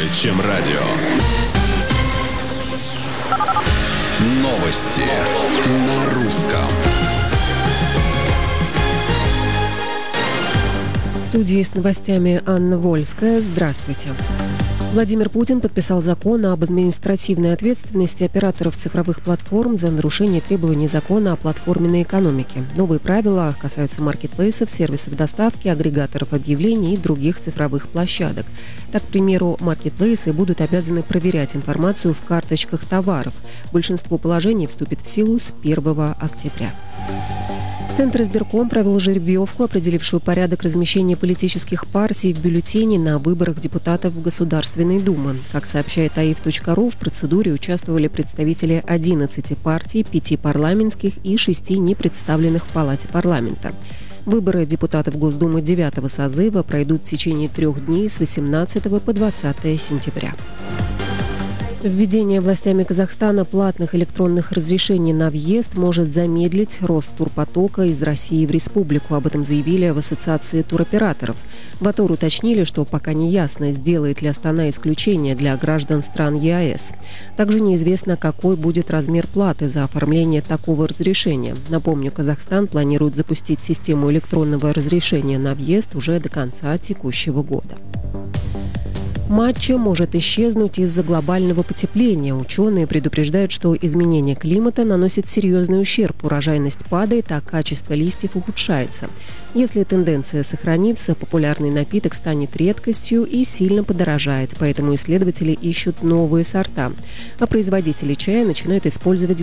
чем радио. Новости на русском. В студии с новостями Анна Вольская. Здравствуйте. Владимир Путин подписал закон об административной ответственности операторов цифровых платформ за нарушение требований закона о платформенной экономике. Новые правила касаются маркетплейсов, сервисов доставки, агрегаторов объявлений и других цифровых площадок. Так, к примеру, маркетплейсы будут обязаны проверять информацию в карточках товаров. Большинство положений вступит в силу с 1 октября. Центр избирком провел жеребьевку, определившую порядок размещения политических партий в бюллетене на выборах депутатов в Государственной Думы. Как сообщает aif.ru, в процедуре участвовали представители 11 партий, 5 парламентских и 6 непредставленных в Палате парламента. Выборы депутатов Госдумы 9-го созыва пройдут в течение 3 дней с 18 по 20 сентября. Введение властями Казахстана платных электронных разрешений на въезд может замедлить рост турпотока из России в республику. Об этом заявили в Ассоциации туроператоров. В АТОР уточнили, что пока не ясно, сделает ли Астана исключение для граждан стран ЕАЭС. Также неизвестно, какой будет размер платы за оформление такого разрешения. Напомню, Казахстан планирует запустить систему электронного разрешения на въезд уже до конца текущего года. Матча может исчезнуть из-за глобального потепления. Ученые предупреждают, что изменение климата наносит серьезный ущерб. Урожайность падает, а качество листьев ухудшается. Если тенденция сохранится, популярный напиток станет редкостью и сильно подорожает. Поэтому исследователи ищут новые сорта. А производители чая начинают использовать